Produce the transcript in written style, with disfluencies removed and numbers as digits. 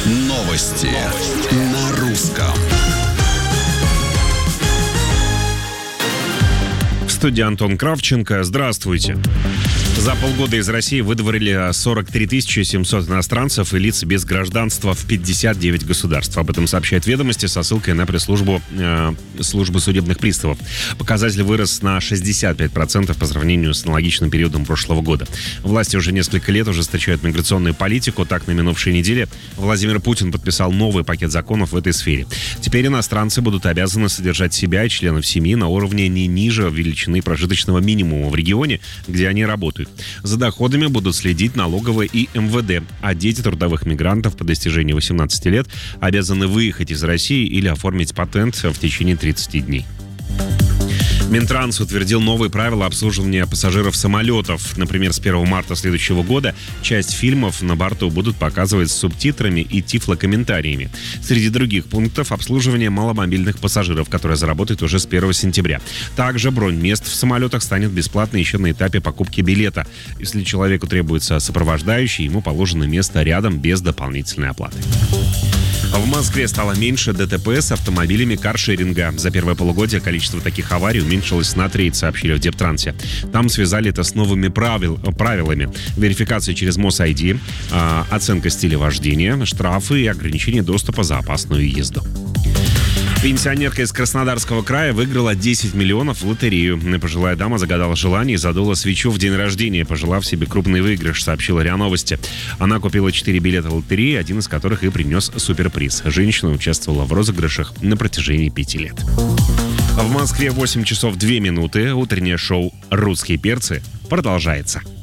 Новости на русском. В студии Антон Кравченко. Здравствуйте. За полгода из России выдворили 43 700 иностранцев и лиц без гражданства в 59 государств. Об этом сообщает «Ведомости» со ссылкой на пресс-службу службы судебных приставов. Показатель вырос на 65% по сравнению с аналогичным периодом прошлого года. Власти уже несколько лет ужесточают миграционную политику. Так, на минувшей неделе Владимир Путин подписал новый пакет законов в этой сфере. Теперь иностранцы будут обязаны содержать себя и членов семьи на уровне не ниже величины прожиточного минимума в регионе, где они работают. За доходами будут следить налоговые и МВД, а дети трудовых мигрантов по достижении 18 лет обязаны выехать из России или оформить патент в течение 30 дней. Минтранс утвердил новые правила обслуживания пассажиров самолетов. Например, с 1 марта следующего года часть фильмов на борту будут показывать с субтитрами и тифлокомментариями. Среди других пунктов обслуживание маломобильных пассажиров, которое заработает уже с 1 сентября. Также бронь мест в самолетах станет бесплатной еще на этапе покупки билета. Если человеку требуется сопровождающий, ему положено место рядом без дополнительной оплаты. В Москве стало меньше ДТП с автомобилями каршеринга. За первое полугодие количество таких аварий уменьшилось на треть, сообщили в Дептрансе. Там связали это с новыми правилами. Верификация через МОС-ID, оценка стиля вождения, штрафы и ограничение доступа за опасную езду. Пенсионерка из Краснодарского края выиграла 10 миллионов в лотерею. Пожилая дама загадала желание и задула свечу в день рождения, пожелав себе крупный выигрыш, сообщила РИА Новости. Она купила 4 билета в лотереи, один из которых и принес суперприз. Женщина участвовала в розыгрышах на протяжении 5 лет. В Москве 8 часов 2 минуты. Утреннее шоу «Русские перцы» продолжается.